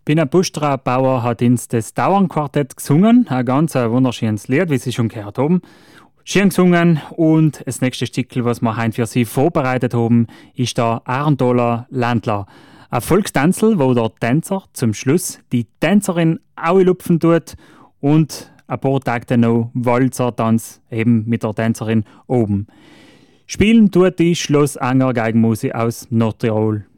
Pina Bustra-Bauer hat ins das Dauernquartett gesungen. Ein ganz wunderschönes Lied, wie Sie schon gehört haben. Schön gesungen. Und das nächste Stückchen, was wir heute für Sie vorbereitet haben, ist der Arendoler Ländler. Ein Volkstanzel, wo der Tänzer zum Schluss die Tänzerin lupfen tut und ein paar Tage dann noch Walzertanz eben mit der Tänzerin oben. Spielen tut die Schloss Anger Geigenmusik aus Nordtirol.